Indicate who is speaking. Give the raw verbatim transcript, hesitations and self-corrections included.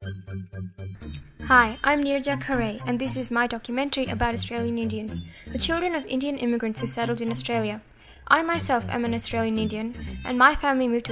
Speaker 1: Hi, I'm Nirja Khare, and this is my documentary about Australian Indians, the children of Indian immigrants who settled in Australia. I myself am an Australian Indian, and my family moved to